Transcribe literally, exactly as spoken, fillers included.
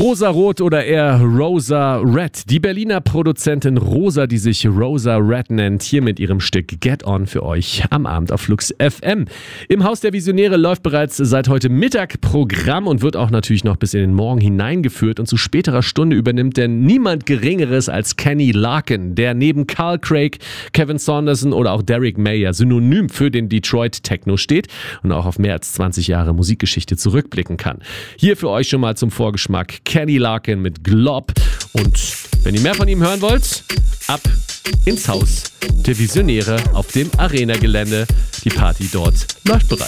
Rosa-Rot oder eher Rosa-Red. Die Berliner Produzentin Rosa, die sich Rosa-Red nennt, hier mit ihrem Stück Get On für euch am Abend auf Flux F M. Im Haus der Visionäre läuft bereits seit heute Mittag Programm und wird auch natürlich noch bis in den Morgen hineingeführt. Und zu späterer Stunde übernimmt denn niemand Geringeres als Kenny Larkin, der neben Carl Craig, Kevin Saunderson oder auch Derek Mayer synonym für den Detroit Techno steht und auch auf mehr als zwanzig Jahre Musikgeschichte zurückblicken kann. Hier für euch schon mal zum Vorgeschmack Kenny Larkin mit Glob. Und wenn ihr mehr von ihm hören wollt, ab ins Haus der Visionäre auf dem Arena-Gelände. Die Party dort läuft bereits.